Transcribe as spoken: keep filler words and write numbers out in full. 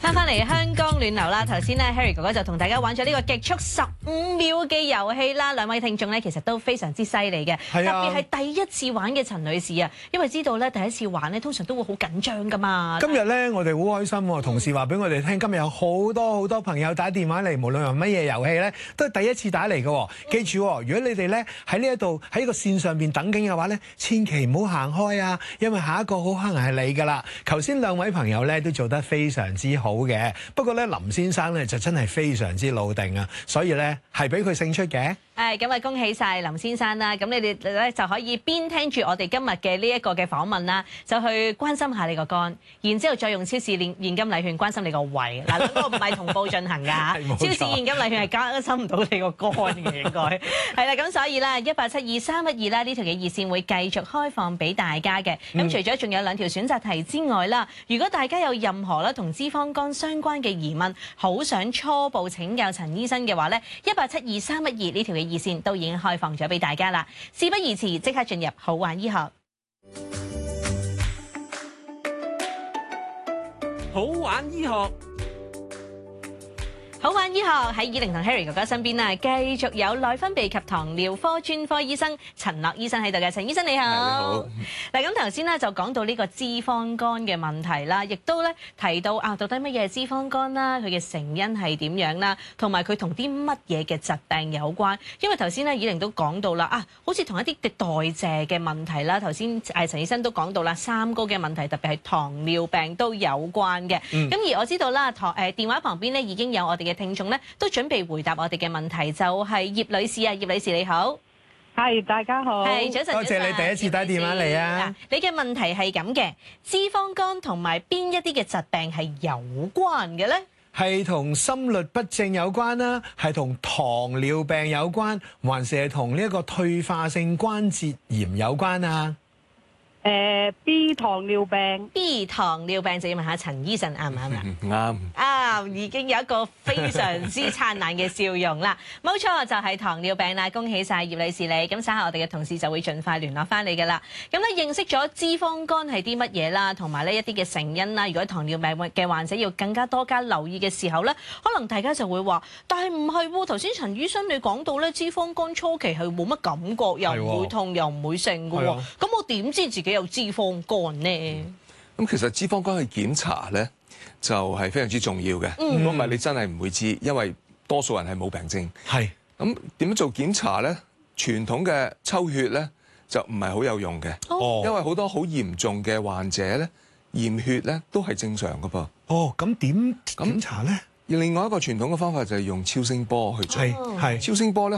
翻返嚟香港暖流啦，頭先咧 Harry 哥哥就同大家玩咗呢個極速十五秒嘅遊戲啦。兩位聽眾咧其實都非常之犀利嘅，特別係第一次玩嘅陳女士啊，因為知道咧第一次玩咧通常都會好緊張噶嘛。 今日咧我哋好開心喎，同事話俾我哋聽，今日有好多好多朋友打電話嚟，無論係乜嘢遊戲咧，都係第一次打嚟嘅。記住，如果你哋咧喺呢一度喺個線上邊等緊嘅話咧，千祈唔好行開啊，因為下一個好可能係你㗎啦。頭先兩位朋友咧都做得非常之好嘅，不過咧林先生咧就真係非常之老定啊，所以咧係俾佢勝出嘅。 誒咁啊，恭喜晒林先生啦！咁你哋咧就可以邊聽住我哋今日嘅呢一個嘅訪問啦，就去關心下你個肝，然之後再用超市現現金禮券關心你個胃。嗱，兩個唔係同步進行㗎，超市現金禮券係關心唔到你個肝嘅應該。係啦，咁所以咧一八七二三一二啦，呢條嘅熱線會繼續開放俾大家嘅。咁、嗯、除咗仲有兩條選擇題之外啦，如果大家有任何咧同脂肪肝相關嘅疑問，好想初步請教陳醫生嘅話咧，一八七二三一二呢條嘅熱線都已經開放咗俾大家啦。事不宜遲，即刻進入好玩醫學。 好玩醫學。 好玩醫學喺以玲同 Harry 哥哥身邊啊，繼續有內分泌及糖尿科專科醫生陳樂醫生喺度嘅。陳醫生你好。你好。嗱，咁頭先咧就講到呢個脂肪肝嘅問題啦，亦都咧提到啊，到底乜嘢係脂肪肝啦，佢嘅成因係點樣啦，同埋佢同啲乜嘢嘅疾病有關。因為頭先咧以玲都講到啦，啊，好似同一啲嘅代謝嘅問題啦，頭先誒陳醫生都講到啦，三高嘅問題，特別係糖尿病都有關嘅。咁、嗯、而我知道啦，台誒電話旁邊咧已經有我哋嘅聽眾咧都準備回答我哋嘅問題，就係、是、葉女士啊，葉女士你好， 係大家好， 係早晨， 多謝你第一次打電話嚟啊！ 你嘅問題係咁嘅，脂肪肝同埋邊一啲嘅疾病係有關嘅咧？ 係同心律不正有關啦，係同糖尿病有關，還是係同呢一個退化性關節炎有關啊？ 誒、呃、B 糖尿病 ，B 糖尿病就要問下陳醫生啱唔啱啊？ 啱啊，已經有一個非常之燦爛嘅笑容啦，冇錯就係、是、糖尿病啦，恭喜晒葉女士你，咁稍後我哋嘅同事就會盡快聯絡翻你㗎啦。咁咧認識咗脂肪肝係啲乜嘢啦，同埋呢一啲嘅成因啦，如果糖尿病嘅患者要更加多加留意嘅時候咧，可能大家就會話，但係唔係喎？頭先陳醫生你講到咧，脂肪肝初期係冇乜感覺，又唔會痛，又唔會剩㗎喎，咁我點知自己有脂肪肝呢？ 咁其實脂肪肝嘅檢查咧，就係、是、非常之重要嘅。如果唔係，你真係唔會知，因為多數人係冇病徵。係咁點樣做檢查咧？傳統嘅抽血咧就唔係好有用嘅。哦，因為好多好嚴重嘅患者咧，驗血咧都係正常㗎噃。 哦，咁點檢查咧？ 另外一個傳統嘅方法就係用超聲波去做。係係超聲波咧